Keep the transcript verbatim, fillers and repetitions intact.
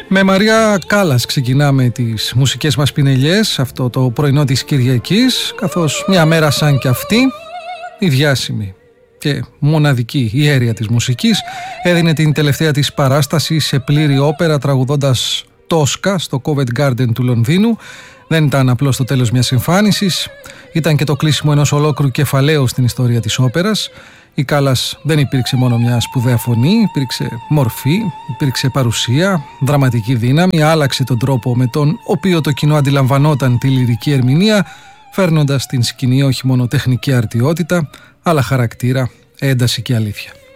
Με Μαρία Κάλλας ξεκινάμε τις μουσικές μας πινελιές αυτό το πρωινό της Κυριακής, καθώς μια μέρα σαν κι αυτή η διάσημη και μοναδική ιέρια της μουσικής έδινε την τελευταία της παράσταση σε πλήρη όπερα τραγουδώντας Τόσκα στο Covent Garden του Λονδίνου. Δεν ήταν απλώς το τέλος μιας εμφάνισης, ήταν και το κλείσιμο ενός ολόκληρου κεφαλαίου στην ιστορία της όπερας. Η Κάλλας δεν υπήρξε μόνο μια σπουδαία φωνή, υπήρξε μορφή, υπήρξε παρουσία, δραματική δύναμη, άλλαξε τον τρόπο με τον οποίο το κοινό αντιλαμβανόταν τη λυρική ερμηνεία, φέρνοντας στην σκηνή όχι μόνο τεχνική αρτιότητα, αλλά χαρακτήρα, ένταση και αλήθεια.